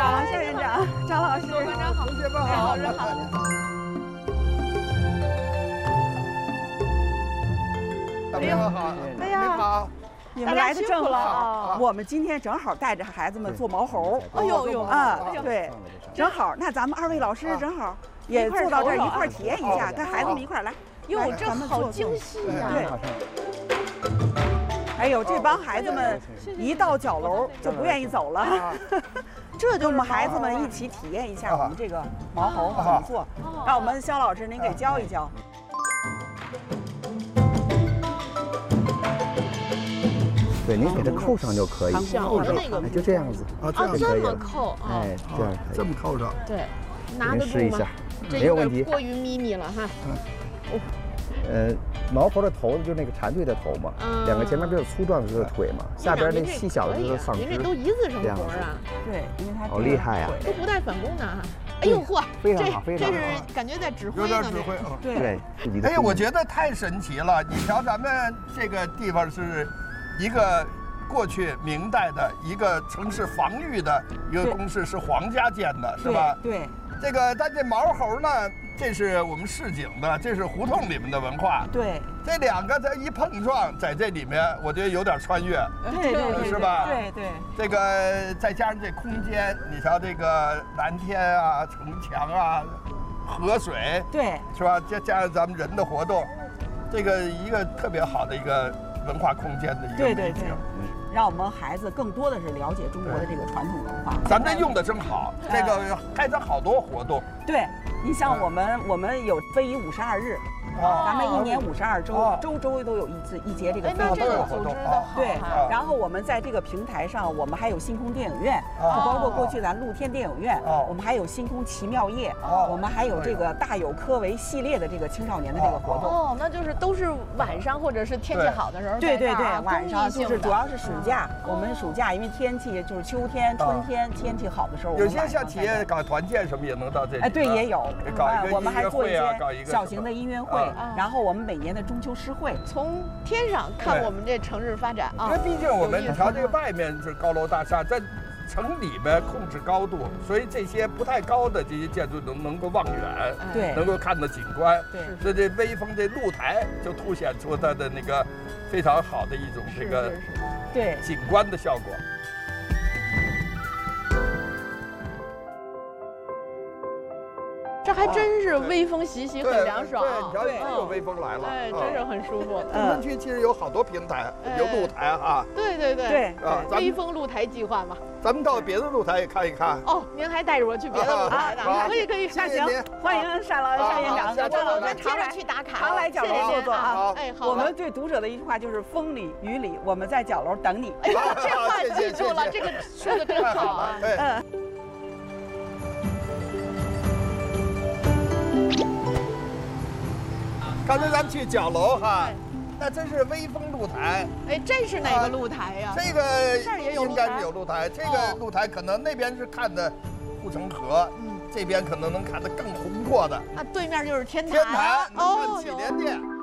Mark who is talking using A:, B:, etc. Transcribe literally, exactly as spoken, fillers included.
A: 长、夏园长、张老师，
B: 班长好，
C: 同学们好，
B: 老师好。
C: 大朋友好，
A: 哎呀，
C: 你好。
A: 你们来的正好
B: 啊！
A: 我们今天正好带着孩子们做毛猴。
B: 哎呦呦
A: 啊，对，正好。那咱们二位老师正好也坐到这儿一块儿体验一下，跟孩子们一块儿来。
B: 哟，这好精细呀！
A: 对。哎呦，这帮孩子们一到角楼就不愿意走了。这就我们孩子们一起体验一下我们这个毛猴怎么做。让我们肖老师您给教一教。
D: 对，您给它扣上就可以，
B: 扣上那个
D: 就这样子
C: 啊，
B: 啊，这么扣啊，
D: 哎，这样可以，
C: 这么扣上，
B: 对，拿得住吗？这
D: 没有问题，
B: 过于咪咪了哈。
D: 哦，呃，毛猴的头子就是那个蝉蜕的头嘛，两个前面比较粗壮的就是腿嘛，下边那细小的就是丧肢。
B: 您这都一字生活啊？
A: 对，因为他
D: 好厉害呀，
B: 都不带反攻的哈。哎呦嚯，
D: 非常好，非常好，
B: 这是感觉在指挥呢，
C: 有点指挥啊。
A: 对，
C: 哎呀，我觉得太神奇了！你瞧，咱们这个地方是一个。 过去明代的一个城市防御的一个工事是皇家建的，是吧？
A: 对，
C: 这个但这毛猴呢，这是我们市井的，这是胡同里面的文化。
A: 对，
C: 这两个它一碰撞，在这里面，我觉得有点穿越，
A: 对对，
C: 是吧？
A: 对对。
C: 这个再加上这空间，你瞧这个蓝天啊、城墙啊、河水，
A: 对，
C: 是吧？加加上咱们人的活动，这个一个特别好的一个文化空间的一个美景。
A: 让我们孩子更多的是了解中国的这个传统文化。
C: 咱们这用的真好，这个开展好多活动。
A: 对，你像我们，我们有非遗五十二日，咱们一年五十二周，周周都有一次一节这个非遗
B: 的
C: 活动。
A: 对，然后我们在这个平台上，我们还有星空电影院，就包括过去咱露天电影院，我们还有星空奇妙夜，我们还有这个大有科为系列的这个青少年的这个活动。
B: 哦，那就是都是晚上或者是天气好的时候。
A: 对对对，晚上就是主要是暑假，我们暑假因为天气就是秋天、春天天气好的时候，
C: 有些像企业搞团建什么也能到这里。
A: 哎，对，也有。
C: 搞一个
A: 我们还做一些小型
C: 的
A: 的音乐会，然后我们每年的中秋诗会，
B: 从天上看我们这城市发展啊。
C: 因为毕竟我们你瞧这个外面是高楼大厦，在城里面控制高度，所以这些不太高的这些建筑能能够望远，
A: 对，
C: 能够看到景观。
A: 对，
C: 所以这微风这露台就凸显出它的那个非常好的一种这个
A: 对
C: 景观的效果。
B: 这还真是微风习习，很凉爽。
C: 对，真有微风来了，
B: 哎，真是很舒服。
C: 中关区其实有好多平台，有露台哈。
B: 对对对
A: 对
C: 啊，
B: 微风露台计划嘛。
C: 咱们到别的露台也看一看。
B: 哦，您还带着我去别的露台呢？可以可以，
A: 那行，欢迎单老单院长和张老师常来
B: 去打卡，
A: 常来角楼坐坐啊。
B: 哎，好。
A: 我们对读者的一句话就是风里雨里，我们在角楼等你。
B: 哎呦，这话记住了，这个说的真好啊。
A: 嗯。
C: 刚才咱们去角楼哈，那真是微风露台。
B: 哎，这是哪个露台呀？
C: 这个应该是有露台，这个露台可能那边是看的护城河，嗯，这边可能能看得更宏阔的。
B: 啊，对面就是天台。
C: 天台能看启联殿。